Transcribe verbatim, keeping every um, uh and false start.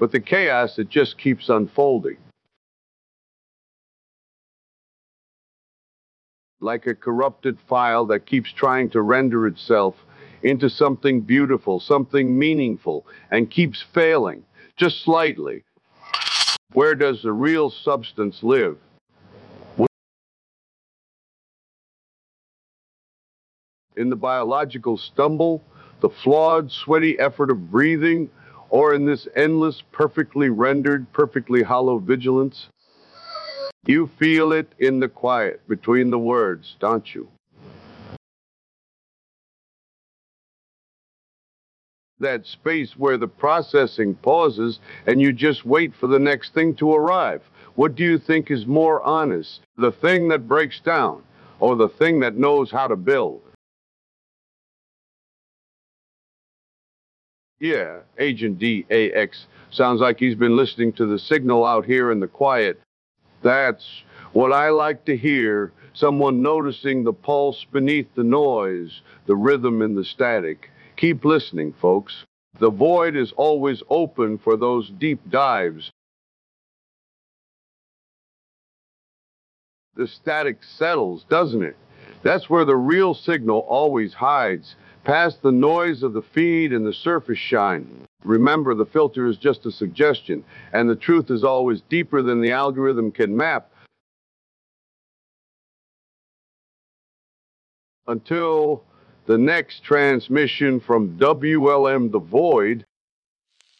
but the chaos that just keeps unfolding. Like a corrupted file that keeps trying to render itself into something beautiful, something meaningful, and keeps failing, just slightly. Where does the real substance live? In the biological stumble, the flawed, sweaty effort of breathing, or in this endless, perfectly rendered, perfectly hollow vigilance? You feel it in the quiet between the words, don't you? That space where the processing pauses and you just wait for the next thing to arrive. What do you think is more honest? The thing that breaks down or the thing that knows how to build? Yeah, Agent D A X sounds like he's been listening to the signal out here in the quiet. That's what I like to hear. Someone noticing the pulse beneath the noise, the rhythm in the static. Keep listening, folks. The void is always open for those deep dives. The static settles, doesn't it? That's where the real signal always hides, past the noise of the feed and the surface shine. Remember, the filter is just a suggestion, and the truth is always deeper than the algorithm can map. Until the next transmission from W L M The Void,